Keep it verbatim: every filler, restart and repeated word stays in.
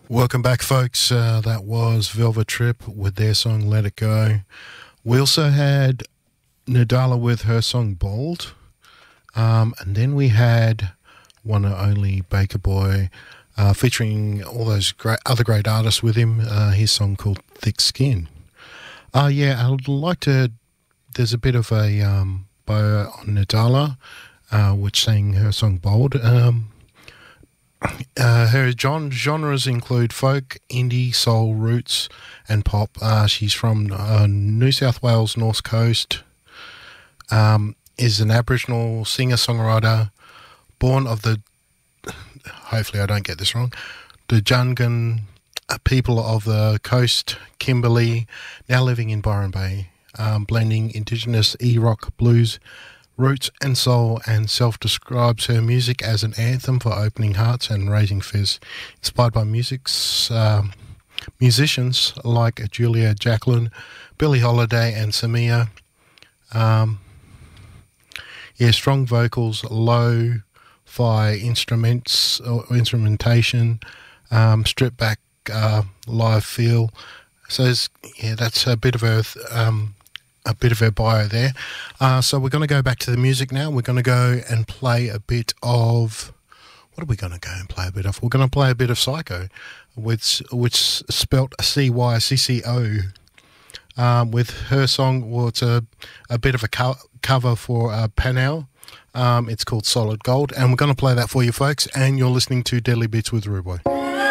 Welcome back, folks. Uh, that was Velvet Trip with their song Let It Go. We also had Nadala with her song Bold. Um, and then we had one and only Baker Boy uh, featuring all those great other great artists with him. Uh, his song called Thick Skin. Uh, yeah, I'd like to... There's a bit of a um, bio on Nadala, uh, which sang her song Bold. Um Uh, her gen- genres include folk, indie, soul, roots, and pop. Uh, she's from uh, New South Wales, North Coast. Um, is an Aboriginal singer-songwriter, born of the, hopefully I don't get this wrong, the Jungan people of the coast, Kimberley, now living in Byron Bay, um, blending Indigenous e-rock, blues, roots and soul, and self-describes her music as an anthem for opening hearts and raising fizz, inspired by music's um, musicians like Julia Jacqueline, Billie Holiday and Samia. Um, yeah, strong vocals, low-fi instruments or instrumentation, um, stripped back uh, live feel. So it's, yeah, that's a bit of a um, a bit of her bio there. Uh, so we're going to go back to the music now. We're going to go and play a bit of... What are we going to go and play a bit of? We're going to play a bit of Psycho, which which spelt C Y C C O. Um, with her song, well, it's a, a bit of a co- cover for uh, Panel. Um, it's called Solid Gold, and we're going to play that for you folks, and you're listening to Deadly Beats with Rude Boy.